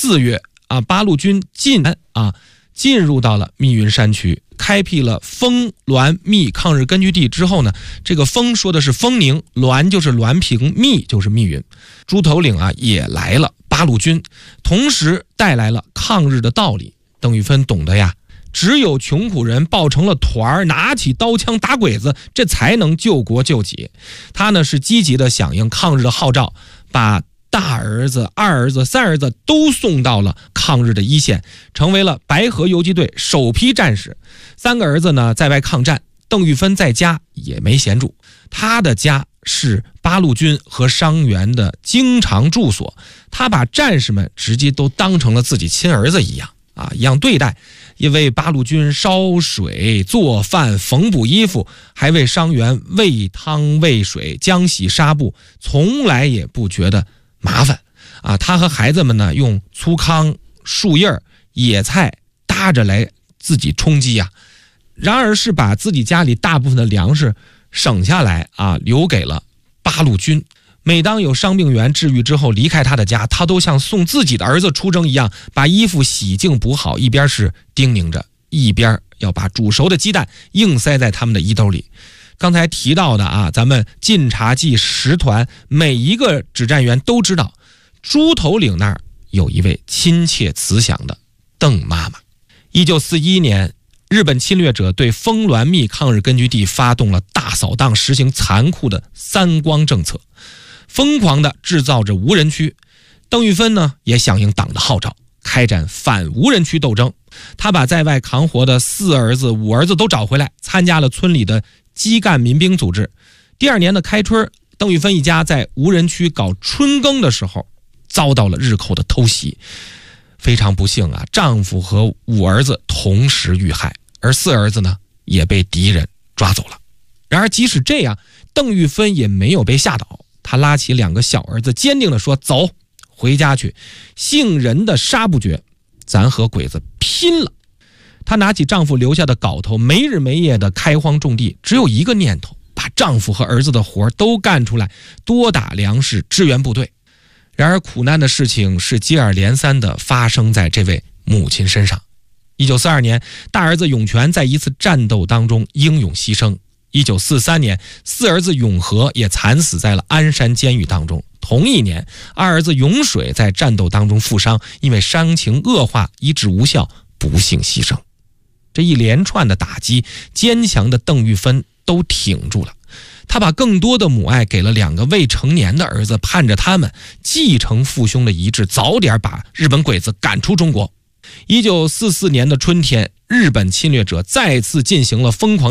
4月八路军进入到了密云山区，开辟了丰滦密抗日根据地之后呢，这个丰说的是丰宁，滦就是滦平，密就是密云。猪头岭也来了八路军，同时带来了抗日的道理。邓玉芬懂得呀，只有穷苦人抱成了团，拿起刀枪打鬼子，这才能救国救己。他呢是积极的响应抗日的号召，把大儿子、二儿子、三儿子都送到了抗日的一线，成为了白河游击队首批战士。3个儿子呢在外抗战，邓玉芬在家也没闲住。他的家是八路军和伤员的经常住所，他把战士们直接都当成了自己亲儿子一样对待，也为八路军烧水、做饭、缝补衣服，还为伤员喂汤喂水、浆洗纱布，从来也不觉得麻烦他和孩子们呢用粗糠、树叶、野菜搭着来自己充饥然而是把自己家里大部分的粮食省下来留给了八路军。每当有伤病员治愈之后离开他的家，他都像送自己的儿子出征一样，把衣服洗净补好，一边是叮咛着，一边要把煮熟的鸡蛋硬塞在他们的衣兜里。刚才提到的咱们晋察冀10团每一个指战员都知道，猪头岭那儿有一位亲切慈祥的邓妈妈。1941年，日本侵略者对丰滦密抗日根据地发动了大扫荡，实行残酷的3光政策，疯狂地制造着无人区。邓玉芬呢也响应党的号召，开展反无人区斗争。他把在外扛活的4儿子、5儿子都找回来，参加了村里的基干民兵组织。第2年的开春，邓玉芬一家在无人区搞春耕的时候，遭到了日寇的偷袭。非常不幸丈夫和5儿子同时遇害，而4儿子呢也被敌人抓走了。然而即使这样，邓玉芬也没有被吓倒，她拉起2个小儿子，坚定地说：走，回家去，姓任的杀不绝，咱和鬼子拼了。她拿起丈夫留下的镐头，没日没夜的开荒种地，只有一个念头，把丈夫和儿子的活都干出来，多打粮食支援部队。然而苦难的事情是接二连三地发生在这位母亲身上。1942年，大儿子永全在一次战斗当中英勇牺牲。1943年，4儿子永和也惨死在了鞍山监狱当中。同一年，2儿子永水在战斗当中负伤，因为伤情恶化医治无效，不幸牺牲。这一连串的打击，坚强的邓玉芬都挺住了。他把更多的母爱给了2个未成年的儿子，盼着他们继承父兄的遗志，早点把日本鬼子赶出中国。1944年的春天，日本侵略者再次进行了疯狂